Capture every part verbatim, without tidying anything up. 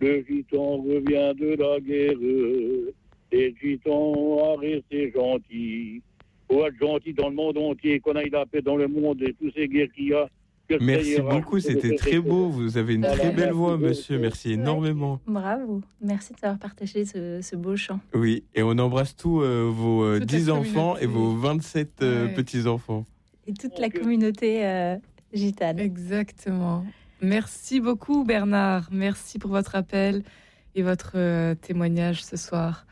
Le gitan revient de la guerre. Et le gitan a resté gentil. Faut être gentil dans le monde entier, qu'on aille la paix dans le monde et toutes ces guerres qu'il y a. Merci beaucoup, c'était très beau. Vous avez une très belle voix, monsieur. Merci énormément. Bravo. Merci d'avoir partagé ce, ce beau chant. Oui, et on embrasse tous euh, vos euh, dix enfants et vos vingt-sept euh, ouais. petits-enfants. Et toute la communauté euh, gitane. Exactement. Merci beaucoup, Bernard. Merci pour votre appel et votre euh, témoignage ce soir.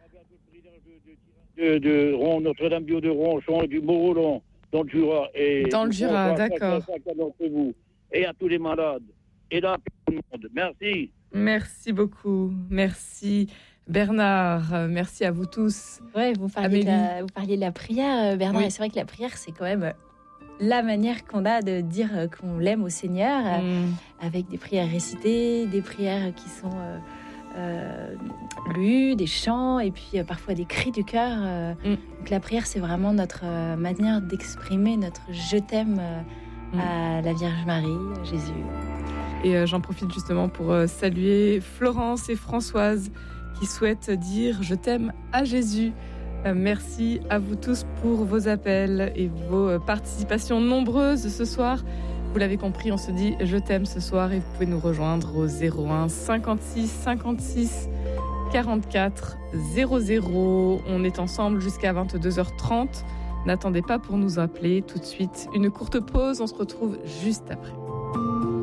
De, de Ron, Notre-Dame du Haut-de-Ronchon et du Mont-Roland. Dans le Jura. Et dans le Jura, d'accord. Et à tous les malades. Et là, tout le monde. Merci. Merci beaucoup. Merci, Bernard. Merci à vous tous. Ouais, vous parliez, de la, vous parliez de la prière, Bernard. Oui. Et c'est vrai que la prière, c'est quand même la manière qu'on a de dire qu'on l'aime au Seigneur, mm. avec des prières récitées, des prières qui sont... Euh, Euh, lus, des chants et puis euh, parfois des cris du cœur. Euh, mm. Donc la prière, c'est vraiment notre euh, manière d'exprimer notre je t'aime euh, mm. à la Vierge Marie, à Jésus. Et euh, j'en profite justement pour euh, saluer Florence et Françoise qui souhaitent dire je t'aime à Jésus. Euh, merci à vous tous pour vos appels et vos euh, participations nombreuses ce soir. Vous l'avez compris, on se dit je t'aime ce soir et vous pouvez nous rejoindre au zéro un cinquante-six cinquante-six quarante-quatre zéro zéro. On est ensemble jusqu'à vingt-deux heures trente. N'attendez pas pour nous appeler tout de suite. Une courte pause, on se retrouve juste après.